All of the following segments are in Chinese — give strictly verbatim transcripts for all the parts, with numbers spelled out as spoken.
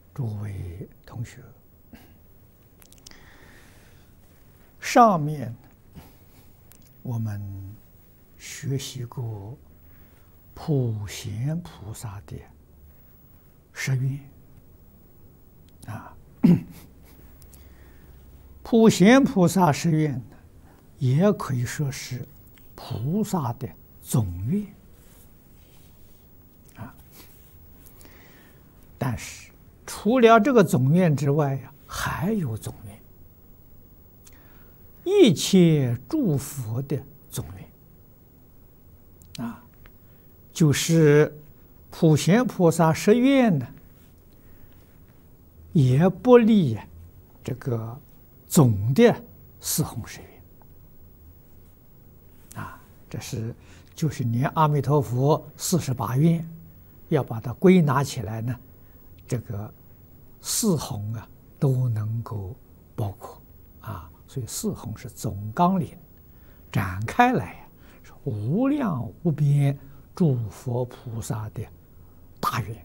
诸位同学，上面我们学习过普贤菩萨的十愿啊，普贤菩萨十愿呢，也可以说是菩萨的总愿啊。但是除了这个总愿之外呀，还有总愿，一切诸佛的总愿啊，就是普贤菩萨十愿呢，也不离这个总的四弘十愿啊。这是就是连阿弥陀佛四十八愿，要把它归纳起来呢，这个四弘啊都能够包括啊，所以四弘是总纲领，展开来呀，是无量无边诸佛菩萨的大愿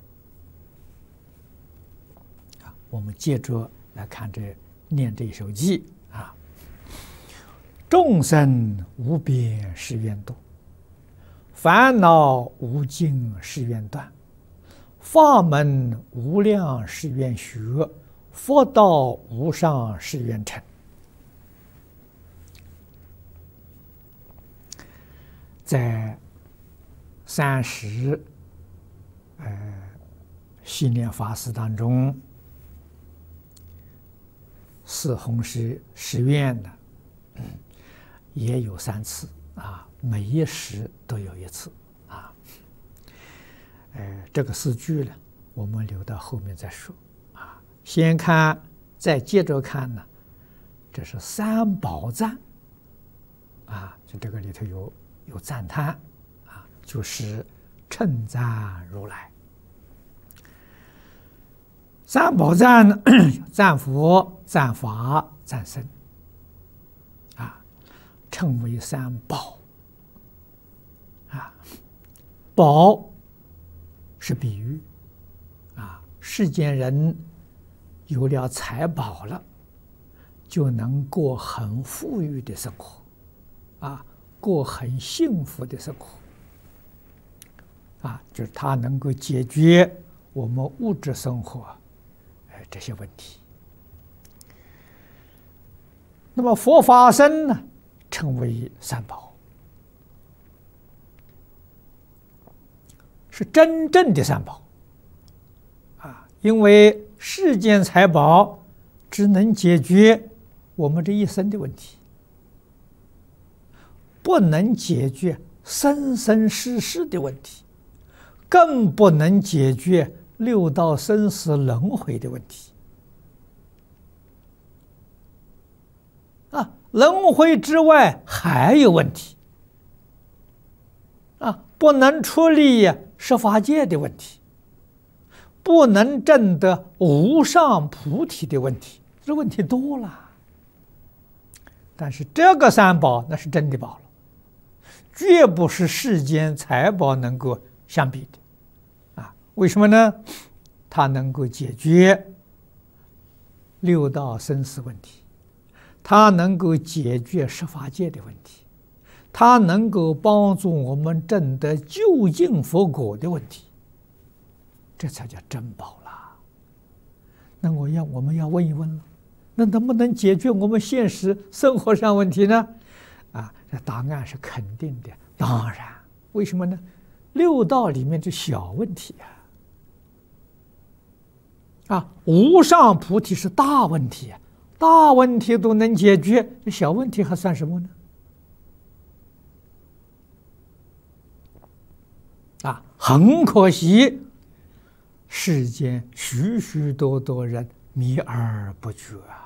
啊。我们接着来看这念这一首偈啊：众生无边誓愿度，烦恼无尽誓愿断，法门无量誓愿学，佛道无上誓愿成。在三十呃系列法师当中，四弘十十愿呢，嗯，也有三次啊，每一时都有一次啊。呃，这个四句呢，我们留到后面再说啊。先看，再接着看呢，这是三宝赞啊，就这个里头有有赞叹啊，就是称赞如来。三宝赞呢，赞佛、赞法、赞僧啊，称为三宝啊。宝是比喻啊，世间人有了财宝了，就能过很富裕的生活啊，过很幸福的生活啊，就是它能够解决我们物质生活呃这些问题。那么佛法僧呢，称为三宝，是真正的三宝啊，因为世间财宝只能解决我们这一生的问题，不能解决生生世世的问题，更不能解决六道生死轮回的问题啊。轮回之外还有问题啊，不能处理十法界的问题，不能证得无上菩提的问题，这问题多了。但是这个三宝那是真的宝了，绝不是世间财宝能够相比的啊。为什么呢？它能够解决六道生死问题，它能够解决十法界的问题，它能够帮助我们证得究竟佛果的问题，这才叫真宝啦。那我要我们要问一问了，那能不能解决我们现实生活上问题呢？啊，这答案是肯定的，当然。为什么呢？六道里面的小问题啊，啊，无上菩提是大问题啊，大问题都能解决，小问题还算什么呢？啊，很可惜，世间许许多多人迷而不觉啊。